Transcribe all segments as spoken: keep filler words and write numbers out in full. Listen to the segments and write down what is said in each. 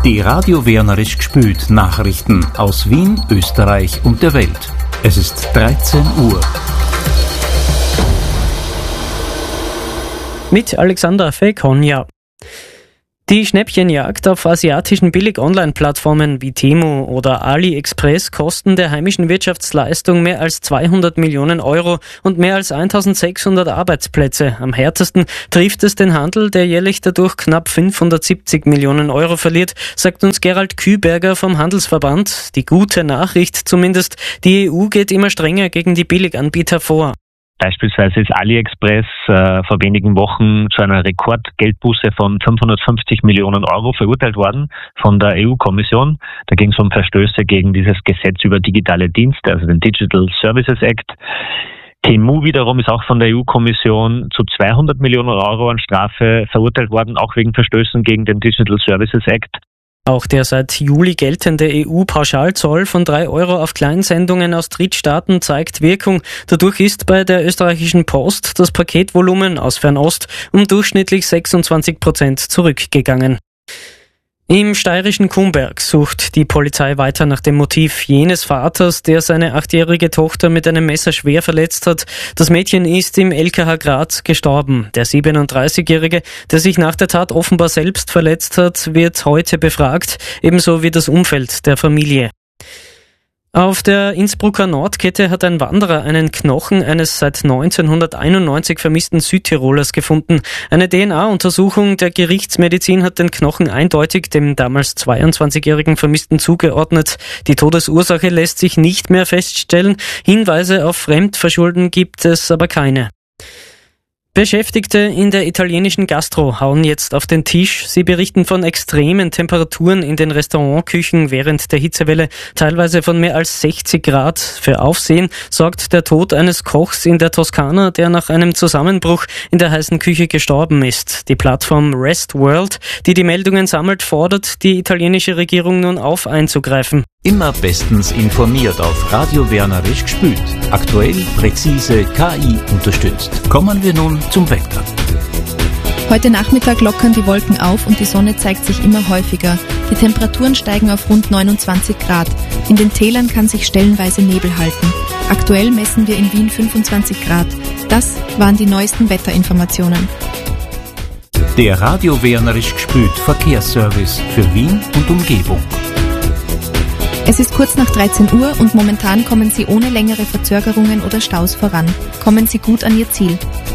Die Radio Wernerisch gespült Nachrichten aus Wien, Österreich und der Welt. Es ist dreizehn Uhr. Mit Alexander Fekonja. Die Schnäppchenjagd auf asiatischen Billig-Online-Plattformen wie Temu oder AliExpress kosten der heimischen Wirtschaftsleistung mehr als zweihundert Millionen Euro und mehr als eintausendsechshundert Arbeitsplätze. Am härtesten trifft es den Handel, der jährlich dadurch knapp fünfhundertsiebzig Millionen Euro verliert, sagt uns Gerald Küberger vom Handelsverband. Die gute Nachricht zumindest, die E U geht immer strenger gegen die Billiganbieter vor. Beispielsweise ist AliExpress äh, vor wenigen Wochen zu einer Rekordgeldbuße von fünfhundertfünfzig Millionen Euro verurteilt worden von der E U-Kommission. Da ging es um Verstöße gegen dieses Gesetz über digitale Dienste, also den Digital Services Act. Temu wiederum ist auch von der E U-Kommission zu zweihundert Millionen Euro an Strafe verurteilt worden, auch wegen Verstößen gegen den Digital Services Act. Auch der seit Juli geltende E U-Pauschalzoll von drei Euro auf Kleinsendungen aus Drittstaaten zeigt Wirkung. Dadurch ist bei der österreichischen Post das Paketvolumen aus Fernost um durchschnittlich sechsundzwanzig Prozent zurückgegangen. Im steirischen Kumberg sucht die Polizei weiter nach dem Motiv jenes Vaters, der seine achtjährige Tochter mit einem Messer schwer verletzt hat. Das Mädchen ist im L K H Graz gestorben. Der siebenunddreißigjährige, der sich nach der Tat offenbar selbst verletzt hat, wird heute befragt, ebenso wie das Umfeld der Familie. Auf der Innsbrucker Nordkette hat ein Wanderer einen Knochen eines seit neunzehnhunderteinundneunzig vermissten Südtirolers gefunden. Eine D N A-Untersuchung der Gerichtsmedizin hat den Knochen eindeutig dem damals zweiundzwanzigjährigen Vermissten zugeordnet. Die Todesursache lässt sich nicht mehr feststellen. Hinweise auf Fremdverschulden gibt es aber keine. Beschäftigte in der italienischen Gastro hauen jetzt auf den Tisch. Sie berichten von extremen Temperaturen in den Restaurantküchen während der Hitzewelle, teilweise von mehr als sechzig Grad. Für Aufsehen sorgt der Tod eines Kochs in der Toskana, der nach einem Zusammenbruch in der heißen Küche gestorben ist. Die Plattform Rest World, die die Meldungen sammelt, fordert die italienische Regierung nun auf, einzugreifen. Immer bestens informiert auf Radio Wernerisch gespült. Aktuell, präzise, K I unterstützt. Kommen wir nun zum Wetter. Heute Nachmittag lockern die Wolken auf und die Sonne zeigt sich immer häufiger. Die Temperaturen steigen auf rund neunundzwanzig Grad. In den Tälern kann sich stellenweise Nebel halten. Aktuell messen wir in Wien fünfundzwanzig Grad. Das waren die neuesten Wetterinformationen. Der Radio Wernerisch gespült Verkehrsservice für Wien und Umgebung. Es ist kurz nach dreizehn Uhr und momentan kommen Sie ohne längere Verzögerungen oder Staus voran. Kommen Sie gut an Ihr Ziel.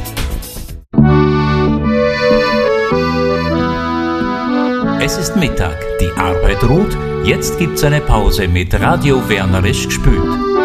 Es ist Mittag, die Arbeit ruht, jetzt gibt's eine Pause mit Radio Wernerisch gespült.